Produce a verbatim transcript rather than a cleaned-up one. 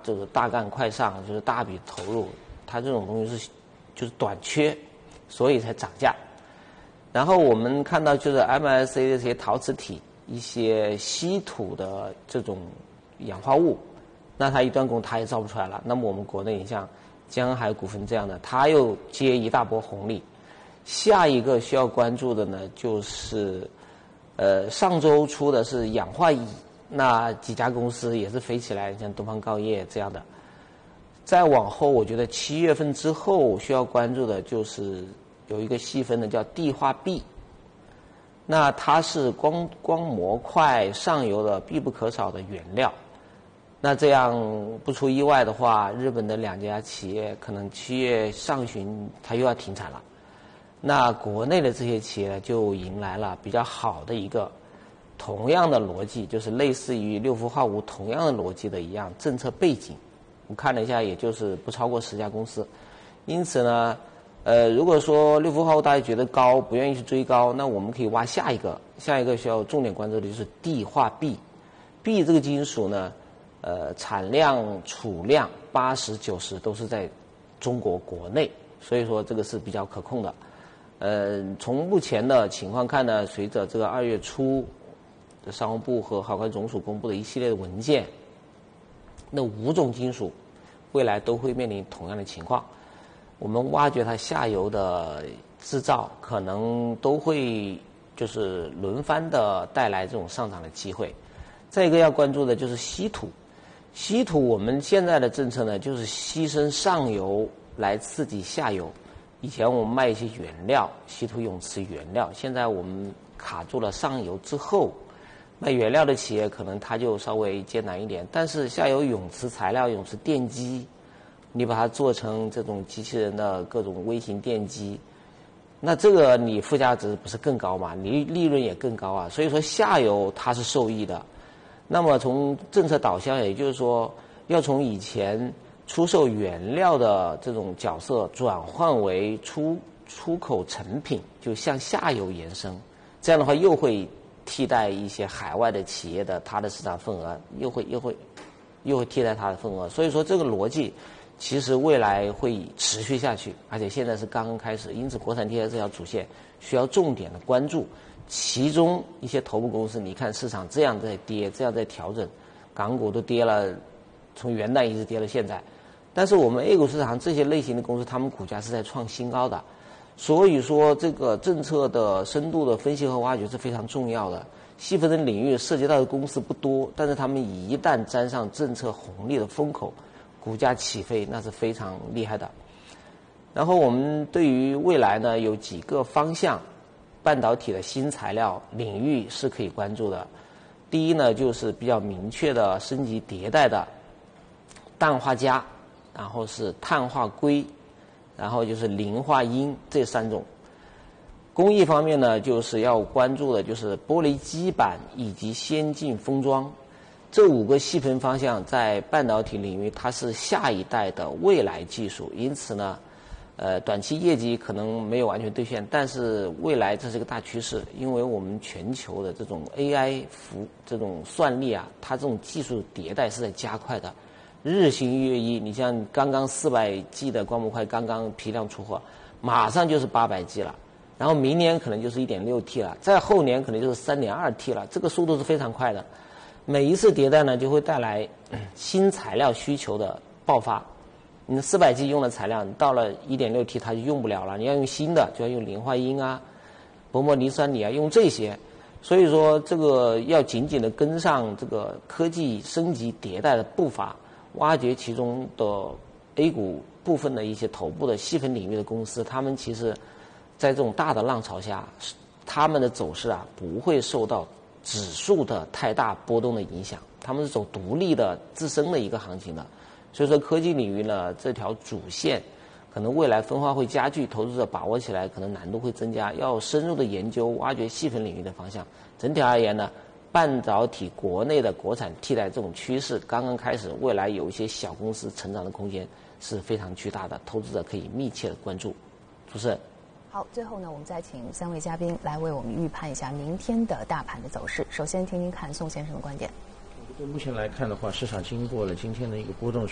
这个大干快上，就是大笔投入，它这种东西是就是短缺，所以才涨价。然后我们看到就是 M S C 的这些陶瓷体，一些稀土的这种氧化物，那它一端工它也造不出来了。那么我们国内你像江海股份这样的，它又接一大波红利。下一个需要关注的呢，就是呃上周出的是氧化乙，那几家公司也是飞起来，像东方锆业这样的。再往后，我觉得七月份之后需要关注的就是有一个细分的叫碲化铋，那它是光光模块上游的必不可少的原料。那这样不出意外的话，日本的两家企业可能七月上旬它又要停产了。那国内的这些企业就迎来了比较好的一个同样的逻辑，就是类似于六氟化物同样的逻辑的一样政策背景。我看了一下，也就是不超过十家公司。因此呢，呃，如果说六氟化物大家觉得高，不愿意去追高，那我们可以挖下一个，下一个需要重点关注的就是碲化铋。铋这个金属呢，呃，产量、储量八十九十都是在中国国内，所以说这个是比较可控的。呃，从目前的情况看呢，随着这个二月初的商务部和海关总署公布的一系列的文件，那五种金属未来都会面临同样的情况。我们挖掘它下游的制造，可能都会就是轮番的带来这种上涨的机会。再一个要关注的就是稀土，稀土我们现在的政策呢，就是牺牲上游来刺激下游。以前我们卖一些原料，稀土永磁原料，现在我们卡住了上游之后，卖原料的企业可能它就稍微艰难一点，但是下游永磁材料、永磁电机，你把它做成这种机器人的各种微型电机，那这个你附加值不是更高嘛？你利润也更高啊。所以说下游它是受益的。那么从政策导向，也就是说要从以前出售原料的这种角色转换为出出口成品，就向下游延伸。这样的话，又会替代一些海外的企业的它的市场份额，又会又会又会替代它的份额。所以说，这个逻辑其实未来会持续下去，而且现在是刚刚开始。因此，国产替代这条主线需要重点的关注。其中一些头部公司，你看市场这样在跌，这样在调整，港股都跌了，从元旦一直跌到现在。但是我们 A 股市场这些类型的公司，他们股价是在创新高的，所以说这个政策的深度的分析和挖掘是非常重要的。细分的领域涉及到的公司不多，但是他们一旦沾上政策红利的风口，股价起飞那是非常厉害的。然后我们对于未来呢，有几个方向，半导体的新材料领域是可以关注的。第一呢，就是比较明确的升级迭代的氮化镓，然后是碳化硅，然后就是磷化铟这三种。工艺方面呢，就是要关注的就是玻璃基板以及先进封装。这五个细分方向在半导体领域它是下一代的未来技术，因此呢呃，短期业绩可能没有完全兑现，但是未来这是个大趋势，因为我们全球的这种 A I 服这种算力啊，它这种技术迭代是在加快的，日新月异。你像刚刚四百 G 的光模块刚刚批量出货，马上就是八百 G 了，然后明年可能就是 一点六 T 了，再后年可能就是 三点二 T 了，这个速度是非常快的。每一次迭代呢，就会带来新材料需求的爆发。你四百 G 用的材料，你到了 一点六 T 它就用不了了，你要用新的，就要用磷化铟啊、薄膜磷酸锂啊，用这些。所以说，这个要紧紧的跟上这个科技升级迭代的步伐，挖掘其中的 A 股部分的一些头部的细分领域的公司，他们其实在这种大的浪潮下，他们的走势啊不会受到指数的太大波动的影响，他们是走独立的自身的一个行情的。所以说科技领域呢，这条主线可能未来分化会加剧，投资者把握起来可能难度会增加，要深入的研究挖掘细分领域的方向。整体而言呢，半导体国内的国产替代这种趋势刚刚开始，未来有一些小公司成长的空间是非常巨大的，投资者可以密切的关注。主持人。 好，最后呢，我们再请三位嘉宾来为我们预判一下明天的大盘的走势。首先听听看宋先生的观点。 就目前来看的话，市场经过了今天的一个波动。